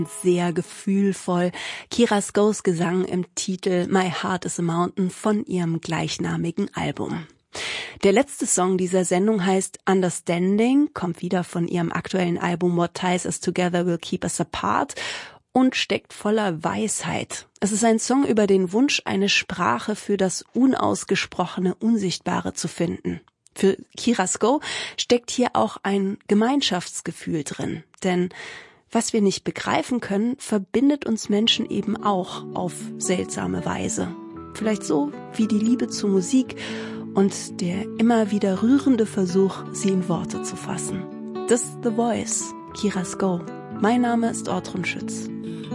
Sehr gefühlvoll. Kira Skos Gesang im Titel My Heart is a Mountain von ihrem gleichnamigen Album. Der letzte Song dieser Sendung heißt Understanding, kommt wieder von ihrem aktuellen Album What Ties Us Together Will Keep Us Apart und steckt voller Weisheit. Es ist ein Song über den Wunsch, eine Sprache für das Unausgesprochene, Unsichtbare zu finden. Für Kira Sko steckt hier auch ein Gemeinschaftsgefühl drin, denn was wir nicht begreifen können, verbindet uns Menschen eben auch auf seltsame Weise. Vielleicht so wie die Liebe zur Musik und der immer wieder rührende Versuch, sie in Worte zu fassen. Das ist The Voice, Kira Sko. Mein Name ist Ortrun Schütz.